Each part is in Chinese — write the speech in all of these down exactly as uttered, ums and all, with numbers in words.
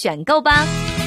选购吧。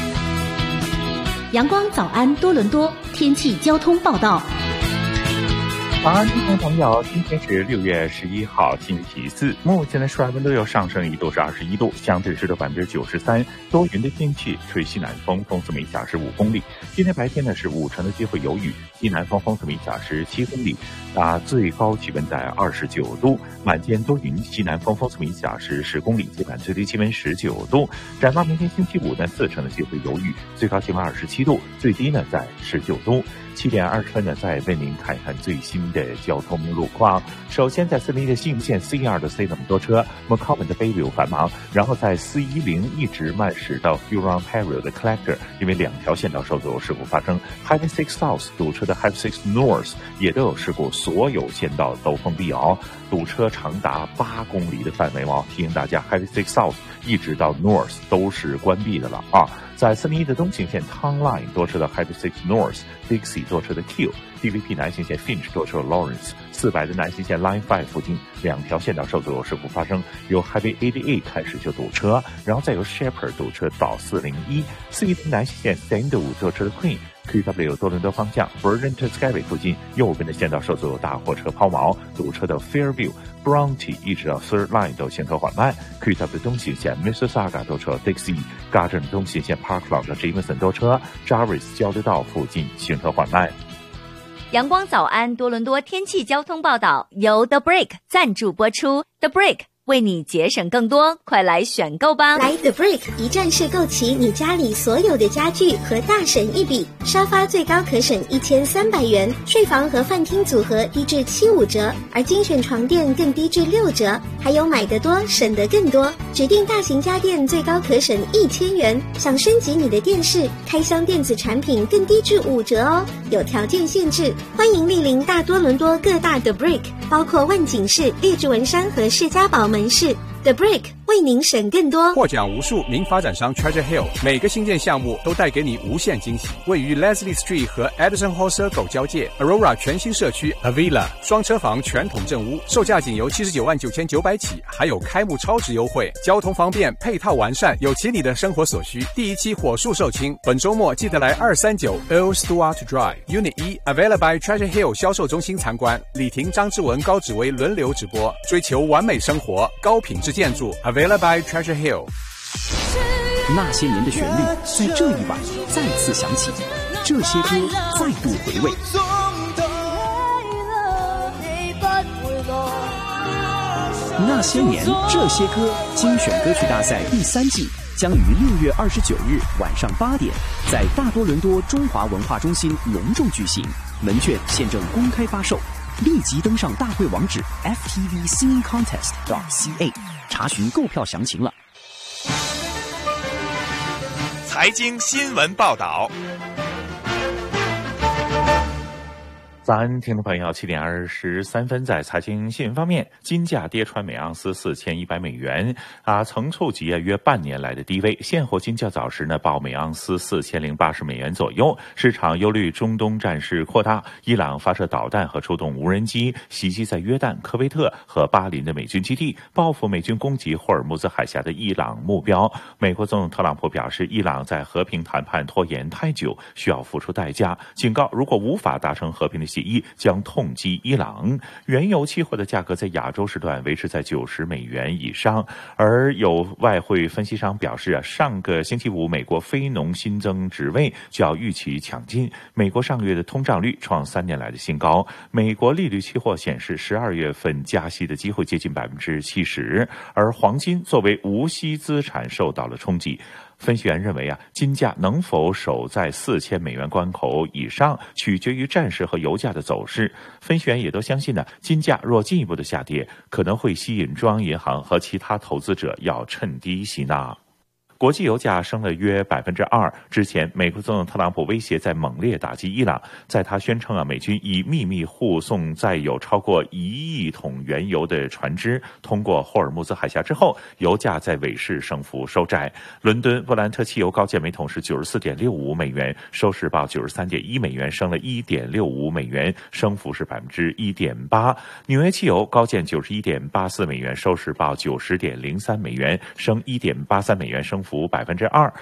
阳光早安多伦多天气交通报道。 早安，听众朋友，今天是六月十一号，星期四。目前的室外温度又上升一度，是二十一度，相对湿度百分之九十三，多云的天气，吹西南风，风速每小时五公里。今天白天呢是五成的机会有雨，西南风风速每小时七公里，啊，最高气温在二十九度。晚间多云，西南风风速每小时十公里，接晚最低气温十九度。展望明天星期五呢，四成的机会有雨，最高气温二十七度，最低呢在十九度。七点二十分呢，再为您看一看最新的交通路况。首先在四零一的信线 C 二 的 C 那么多车 ，McCommon 的 Bayview 繁忙，然后在四一零一直慢驶到 Huron-Ontario 的 Collector， 因为两条线道受阻事故发生。Highway six South 堵车的 Highway six North 也都有事故，所有线道都封闭哦，堵车长达八公里的范围哦。提醒大家 ，Highway six South 一直到 North 都是关闭的了啊。在四零一的东行线 Town Line 多车的 Highway six North、Dixie 多车的 Q、D V P 南行线 Finch 多车的 Lawrence、四百的南行线 Line five 附近两条线道受阻事故发生，由 Highway eighty-eight 开始就堵车，然后再由 Shepherd 堵车到四零一、四一零南行线 Sandalwood 多车的 Queen。Q W 多伦多方向 Burton to Skyway 附近右边的线道受阻有大货车抛锚，堵车的 Fairview、Bronte 一直到 Third Line 都行车缓慢。Q W 东行线 Mississauga 多车 Dixie、Garden 东行线 Parkland 和 Jameson 多车 Jarvis 交流道附近行车缓慢。 阳光早安多伦多天气交通报道由 The Brick 赞助播出。 The Brick为你节省更多，快来选购吧！ 来 The Brick 一站式购齐你家里所有的家具和大省一笔，沙发最高可省一千三百元，睡房和饭厅组合低至七五折，而精选床垫更低至六折，还有买得多省得更多，指定大型家电最高可省一千元，想升级你的电视、开箱电子产品更低至五折哦，有条件限制，欢迎莅临大多伦多各大 The Brick， 包括万景市、列治文山和世家堡门市。 The Brick 为您省更多。 获奖无数名发展商 Treasure Hill， 每个新建项目都带给你无限惊喜。位于 Leslie Street 和 Edison Hall Circle 交界 Aurora 全新社区 Avila 双车房全统正屋，售价仅由七十九万九千九百起，还有开幕超值优惠，交通方便，配套完善，有齐你的生活所需。第一期火速售罄，本周末记得来二三九 Earl Stewart Drive Unit 一 Avila by Treasure Hill 销售中心参观。李婷、张志文、高芷薇轮流直播，追求完美生活，高品质建筑 Avila by Treasure Hill。 那些年的旋律在这一晚再次响起，这些歌再度回味。那些年这些歌精选歌曲大赛第三季将于六月二十九日晚上八点在大多伦多中华文化中心隆重举行，门券现正公开发售，立即登上大会网址 f t v singing contest dot c a 查询购票详情了。 财经新闻报道。 早安，听众朋友，七点二十三分，在财经新闻方面，金价跌穿每盎司四千一百美元，啊，曾触及约半年来的低位。现货金较早时呢报每盎司四千零八十美元左右。市场忧虑中东战事扩大，伊朗发射导弹和出动无人机袭击在约旦、科威特和巴林的美军基地，报复美军攻击霍尔木兹海峡的伊朗目标。美国总统特朗普表示，伊朗在和平谈判拖延太久，需要付出代价，警告如果无法达成和平的协议，将痛击伊朗。原油期货的价格在亚洲时段维持在九十美元以上，而有外汇分析商表示啊，上个星期五美国非农新增职位较预期强劲，美国上个月的通胀率创三年来的新高，美国利率期货显示十二月份加息的机会接近百分之七十，而黄金作为无息资产受到了冲击。分析员认为啊，金价能否守在四千美元关口以上，取决于战事和油价的走势。分析员也都相信呢，金价若进一步的下跌，可能会吸引中央银行和其他投资者要趁低吸纳。国际油价升了约百分之二。之前，美国总统特朗普威胁再猛烈打击伊朗，在他宣称啊，美军以秘密护送载有超过一亿桶原油的船只通过霍尔木兹海峡之后，油价在尾市升幅收窄。伦敦布兰特汽油高见每桶是九十四点六五美元，收市报九十三点一美元，升了一点六五美元，升幅是百分之一点八。纽约汽油高见九十一点八四美元，收市报九十点零三美元，升一点八三美元，升幅百分之二。